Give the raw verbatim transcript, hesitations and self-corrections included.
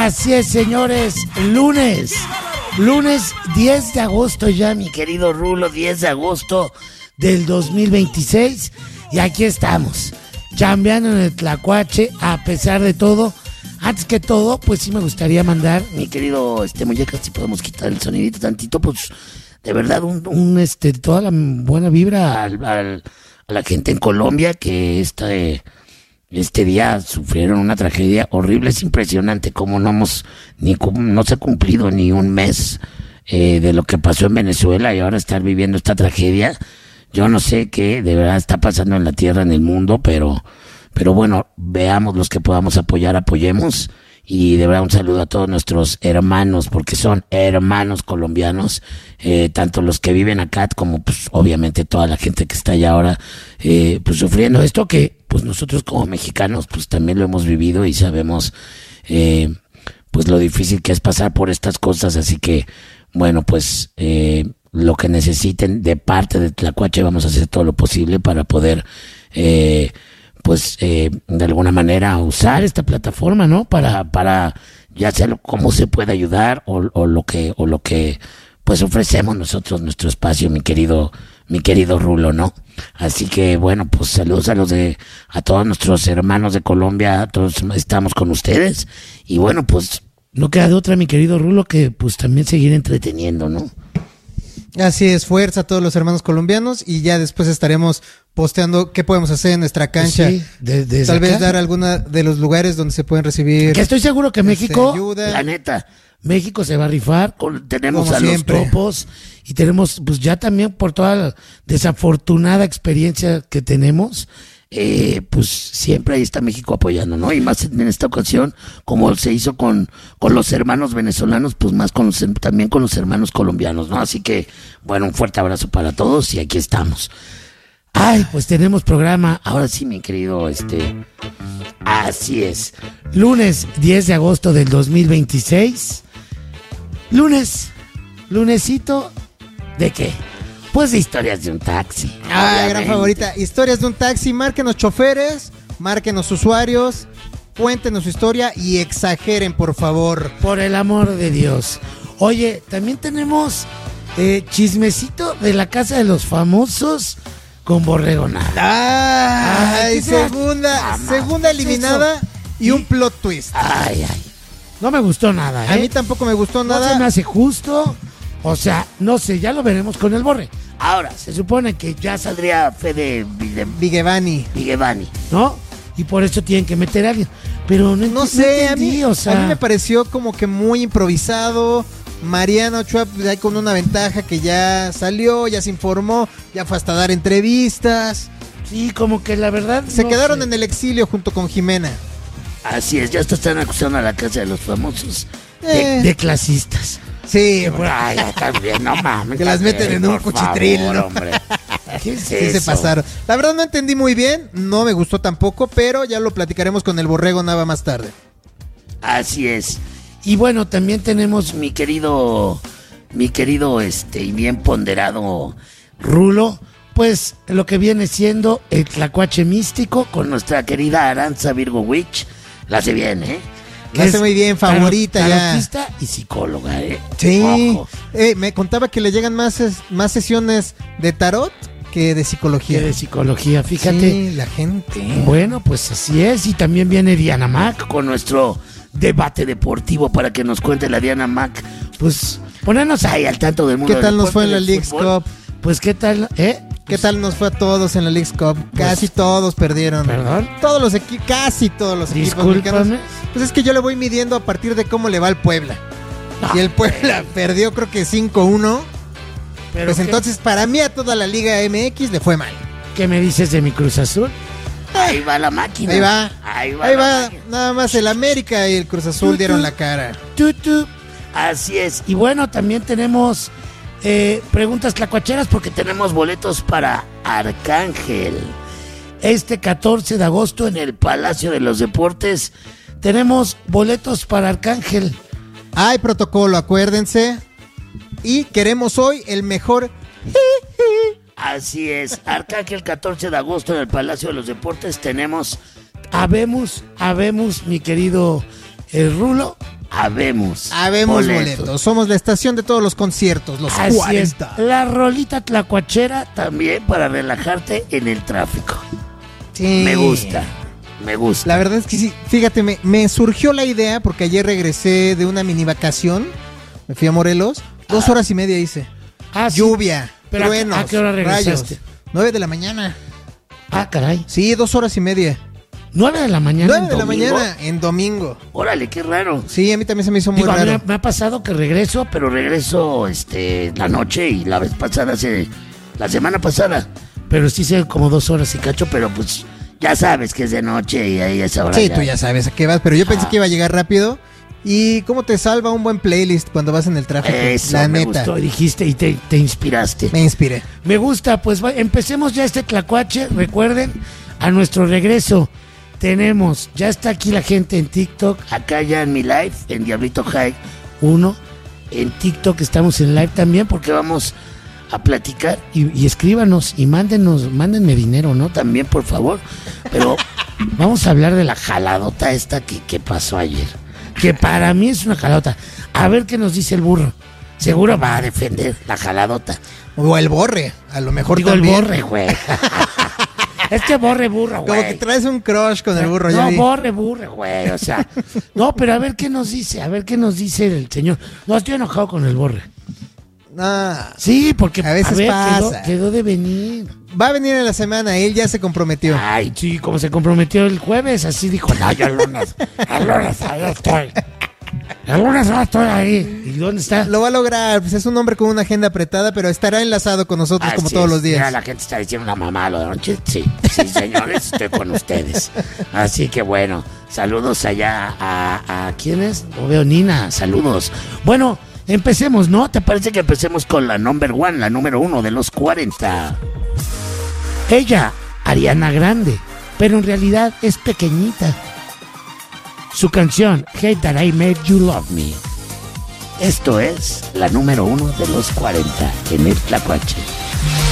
Así es, señores, lunes, lunes diez de agosto ya, mi querido Rulo, diez de agosto del dos mil veintiséis, y aquí estamos, chambeando en el Tlacuache, a pesar de todo. Antes que todo, pues sí me gustaría mandar, mi querido este Muñeca, si podemos quitar el sonidito tantito, pues de verdad, un, un este toda la buena vibra al, al, a la gente en Colombia que este, este día sufrieron una tragedia horrible. Es impresionante cómo no hemos, ni no se ha cumplido ni un mes eh, de lo que pasó en Venezuela y ahora estar viviendo esta tragedia. Yo no sé qué de verdad está pasando en la tierra, en el mundo, pero... Pero bueno, veamos los que podamos apoyar, apoyemos. Y de verdad un saludo a todos nuestros hermanos, porque son hermanos colombianos, eh, tanto los que viven acá como pues obviamente toda la gente que está allá ahora eh, pues sufriendo esto que pues nosotros como mexicanos pues también lo hemos vivido y sabemos eh, pues lo difícil que es pasar por estas cosas. Así que bueno, pues eh, lo que necesiten de parte de Tlacuache vamos a hacer todo lo posible para poder eh, pues eh, de alguna manera usar esta plataforma, ¿no? Para, para ya sea cómo se puede ayudar o, o lo que, o lo que pues ofrecemos nosotros, nuestro espacio, mi querido, mi querido Rulo, ¿no? Así que bueno, pues saludos a los de, a todos nuestros hermanos de Colombia, todos estamos con ustedes, y bueno, pues no queda de otra, mi querido Rulo, que pues también seguir entreteniendo, ¿no? Así es, fuerza a todos los hermanos colombianos, y ya después estaremos posteando qué podemos hacer en nuestra cancha. Sí, de, de Tal vez acá. dar alguna de los lugares donde se pueden recibir. Que estoy seguro que México, ayuda. La neta, México se va a rifar. Con, tenemos Como a siempre. los topos y tenemos, pues ya también por toda la desafortunada experiencia que tenemos, eh, pues siempre ahí está México apoyando, ¿no? Y más en esta ocasión, como se hizo con, con los hermanos venezolanos, pues más con los, también con los hermanos colombianos, ¿no? Así que, bueno, un fuerte abrazo para todos y aquí estamos. Ay, pues tenemos programa, ahora sí, mi querido, este, así es, lunes diez de agosto del dos mil veintiséis, lunes, lunesito, ¿de qué? Pues de historias de un taxi. Ah, obviamente. gran favorita. Historias de un taxi. Márquenos choferes, márquenos usuarios, cuéntenos su historia y exageren, por favor. Por el amor de Dios. Oye, también tenemos eh, chismecito de la casa de los famosos con Borrego Nava. Ay, Ay, ¿qué segunda, es? segunda eliminada y un plot twist. Ay, ay. No me gustó nada, ¿eh? A mí tampoco me gustó No nada. se me hace justo. O sea, no sé, ya lo veremos con el Borre. Ahora, se supone que ya saldría Fede Vigevani. Vigevani, ¿no? Y por eso tienen que meter a alguien. Pero no, No ent- sé, no a, mí, entendí, o sea, a mí me pareció como que muy improvisado. Mariana Ochoa pues, ahí con una ventaja que ya salió, ya se informó, ya fue hasta dar entrevistas. sí, como que la verdad. Se no quedaron sé. en el exilio junto con Jimena. Así es, ya hasta están acusando a la casa de los famosos de, Eh. de clasistas. Sí, Que por ahí también, no mames. Que las meten en un por cuchitril, favor, ¿no? hombre. ¿Qué es sí eso? se pasaron. La verdad no entendí muy bien, no me gustó tampoco, pero ya lo platicaremos con el Borrego Nava más tarde. Así es. Y bueno, también tenemos mi querido, mi querido este y bien ponderado Rulo, pues lo que viene siendo el Tlacuache místico con nuestra querida Aranza Virgo Witch. La hace bien, ¿eh? La hace muy bien, favorita tarot- ya. tarotista y psicóloga, ¿eh? Sí, Ojo, eh, me contaba que le llegan más, es- más sesiones de tarot que de psicología. que de psicología, fíjate. Sí, la gente. Bueno, pues así es. Y también viene Diana Mac con nuestro debate deportivo para que nos cuente la Diana Mac. Pues ponernos ahí al tanto del mundo ¿Qué tal del nos fue en deporte, la del Leagues fútbol. Cup? Pues qué tal, ¿eh? ¿Qué tal nos fue a todos en la Leagues Cup? Casi todos perdieron. ¿Perdón? Todos los equipos, casi todos los equipos Discúlpame. mexicanos. Pues es que yo le voy midiendo a partir de cómo le va al Puebla. Ah. Y el Puebla perdió creo que cinco uno. Pero Pues ¿qué- entonces para mí a toda la Liga M X le fue mal. ¿Qué me dices de mi Cruz Azul? Ahí va la máquina. Ahí va. Ahí va. Ahí la va. máquina. Nada más el América y el Cruz Azul Tu, dieron tu. la cara. Tu, tu. Así es. Y bueno, también tenemos eh, preguntas tlacuacheras porque tenemos boletos para Arcángel. Este catorce de agosto en el Palacio de los Deportes tenemos boletos para Arcángel. Hay protocolo, acuérdense. Y queremos hoy el mejor. Así es, Arcángel catorce de agosto en el Palacio de los Deportes tenemos, habemos, habemos, mi querido el Rulo, habemos Habemos boletos. boletos. Somos la estación de todos los conciertos, los Así cuarenta. Es. La rolita tlacuachera también para relajarte en el tráfico. Sí. Me gusta, me gusta. La verdad es que sí, fíjate, me, me surgió la idea porque ayer regresé de una mini vacación, me fui a Morelos, dos Ah. horas y media hice. Ah, sí. Lluvia, Pero ¿a- truenos, a qué hora regresaste? rayos. Nueve de la mañana. Ah, caray. Sí, dos horas y media. Nueve de la mañana. Nueve en de la domingo. mañana en domingo. Órale, qué raro. Sí, a mí también se me hizo muy Digo, a mí raro. me, me ha pasado que regreso, pero regreso este la noche y la vez pasada, hace, la semana pasada. Pero sí sé como dos horas y cacho, pero pues ya sabes que es de noche y ahí a esa hora. Sí, tú ya sabes a qué vas, pero yo pensé Ah. que iba a llegar rápido. ¿Y cómo te salva un buen playlist cuando vas en el tráfico? Eso, la me neta. gustó, dijiste y te, te inspiraste. Me inspiré. Me gusta, pues va- empecemos ya este tlacuache. Recuerden, a nuestro regreso tenemos, ya está aquí la gente en TikTok, acá ya en mi live, en Diablito High uno. En TikTok estamos en live también porque vamos a platicar y, y escríbanos y mándenos, mándenme dinero, ¿no? También, por favor. Pero vamos a hablar de la jaladota esta que, que pasó ayer. Que para mí es una jaladota. A ver qué nos dice el burro. Seguro va a defender la jaladota. O el borre, a lo mejor Digo también. el borre, güey. Es que borre burro, Como que güey. traes un crush con el burro, ya No, vi. borre burro, güey. O sea, no, pero a ver qué nos dice, a ver qué nos dice el señor. No, estoy enojado con el borre. Ah, Sí, porque A veces ver, pasa. Quedó, quedó de venir. va a venir en la semana, él ya se comprometió. Ay, sí, como se comprometió el jueves, así dijo, no, yo el lunes, el lunes ahí estoy. El lunes no estoy ahí. ¿Y dónde está? Lo va a lograr, pues es un hombre con una agenda apretada, pero estará enlazado con nosotros como Así todos es. los días. Mira, la gente está diciendo una mamá lo de noche. Sí, sí, señores, estoy con ustedes. Así que bueno, saludos allá a, a ¿quién es? No veo Nina, saludos. Bueno, empecemos, ¿no? ¿Te parece que empecemos con la number one, la número uno de los cuarenta? Ella, Ariana Grande, pero en realidad es pequeñita. Su canción, Hate That I Made You Love Me. Esto es la número uno de los cuarenta en el Tlacuache.